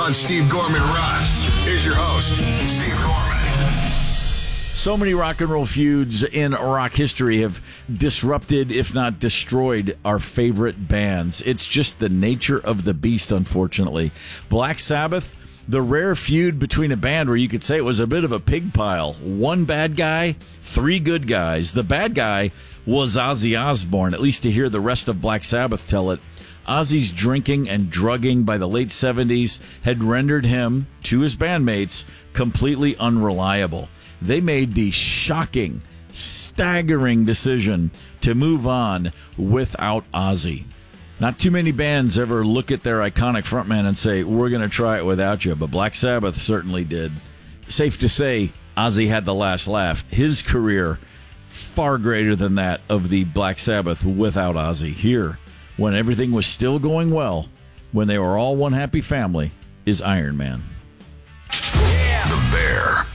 on Steve Gorman Rocks. Here's your host, Steve Gorman. So many rock and roll feuds in rock history have disrupted, if not destroyed, our favorite bands. It's just the nature of the beast, unfortunately. Black Sabbath, the rare feud between a band where you could say it was a bit of a pig pile. One bad guy, three good guys. The bad guy was Ozzy Osbourne, at least to hear the rest of Black Sabbath tell it. Ozzy's drinking and drugging by the late 70s had rendered him, to his bandmates, completely unreliable. They made the shocking, staggering decision to move on without Ozzy. Not too many bands ever look at their iconic frontman and say, we're going to try it without you, but Black Sabbath certainly did. Safe to say, Ozzy had the last laugh. His career, far greater than that of the Black Sabbath without Ozzy. Here, when everything was still going well, when they were all one happy family, is Iron Man. The Bear.